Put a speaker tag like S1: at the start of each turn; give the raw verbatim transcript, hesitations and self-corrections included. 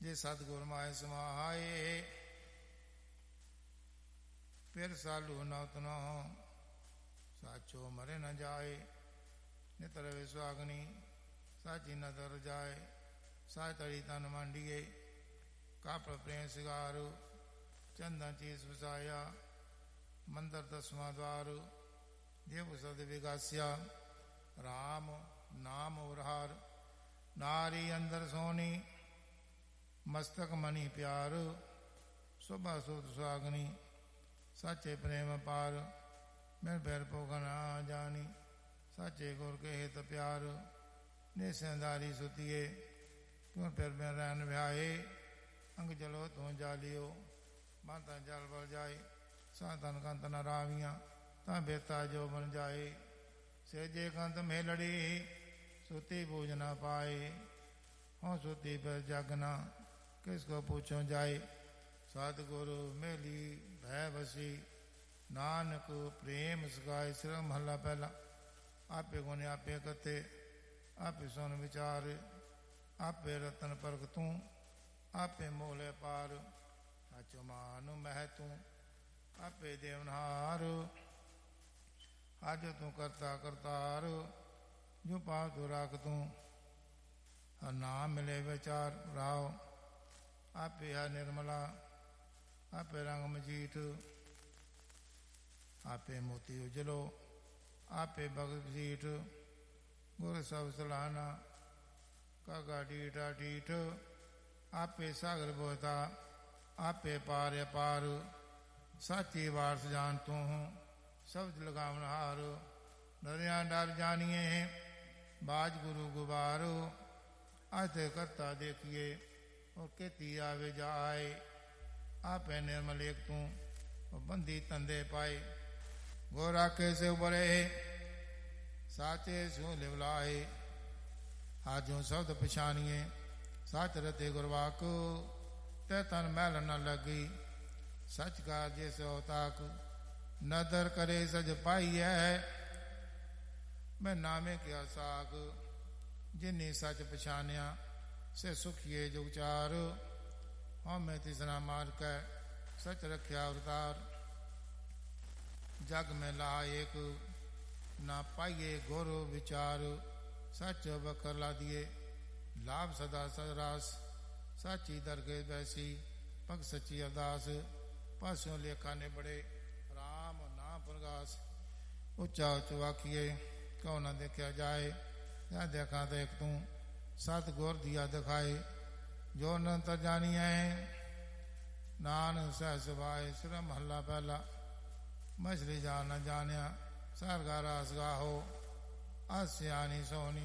S1: जे सतगुर माए समाए फिर सालू न उतनो साचो मरे न जाए नित रवे सुहागनी साची न तर जाए साच तड़ी तन मांडिए कापड़ प्रेम सिगारू चंदन चीज बसाया मंदिर दसवां द्वार देव सद विगास्या राम नाम उरहार नारी अंदर सोनी मस्तक मणि प्यार सुबह सुत सुहागनी साचे प्रेम पार मैं पैर पोखना जानी साचे गुर के हित प्यार ने सेंदारी सुतिए क्यों पैर में रहन व्याए अंग जलो तू जालियो माता जल बल जाए साधन कंत न रावियां ता बेता जो बन जाए सेजे कंत में लड़ी सुती पूज न पाए हों सुती पर जगना किसको पूछो जाए सतगुरु मेली भय बसी नानक प्रेम सगाए सिर महला पहला आपे गुने आपे कथे आपे सुन विचार आपे रतन परख तू आपे मोले पार अचो मान मह तू आपे देवनहार आज तू करता करतार जो पाव तू राख तू हर नाम मिले विचार राव आपे है निर्मला आपे रंग मजीठ आपे मोती उजलो आपे भगत जीठ गुर सब सलाहना काका डीठा डीठ आपे सागर बोता आपे पार पार साची वारस जान तू हूँ शब्द लगावन हार नरिया डर जानिए बाज गुरु गुबारो आते करता देखिए और केती आवे जाए आपे निर्मल एक तू और बंदी तंदे पाए गोरा कैसे उबरे साचे सो लिवलाए आजो शब्द पिछानिए साच रते गुरवाक ते तन मैल न लगी सच का जैसे ताक नदर करे सज पाई है मैं नामे क्या साग जिन्नी सच पछानिया से सुखिए जो उचार हम मैं तीसरा मार कर सच रख्या अवतार जग में ला एक ना पाइए गौरव विचार सच बकर ला दिए लाभ सदा सरास साची दरगे बैसी पग सच्ची अरदास पासों लेखा ने बड़े राम नाम प्रगास उच्चा उच्च वाखिए क्यों न देखा जाए या देखा देख तू सत गौर दिया दिखाए जो न तर जानी है नान सहस भाए सिर महला पहला मछली जा न जानिया सरगा रास गाहो आसियानी सोनी